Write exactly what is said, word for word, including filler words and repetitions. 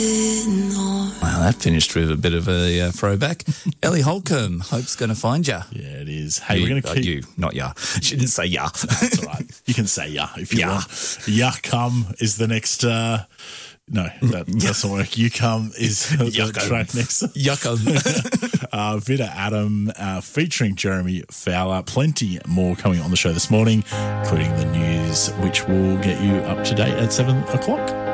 Wow, that finished with a bit of a uh, throwback. Ellie Holcomb, Hope's going to find ya. Yeah, it is. Hey, you, we're going to uh, keep... you, not ya. She didn't say ya. That's all right. You can say ya if you Ya. want. Ya come is the next... Uh... No, that doesn't work. You come is the Yucko. track next. Yucko. uh, Vida Adam uh, featuring Jeremy Fowler. Plenty more coming on the show this morning, including the news, which will get you up to date at seven o'clock.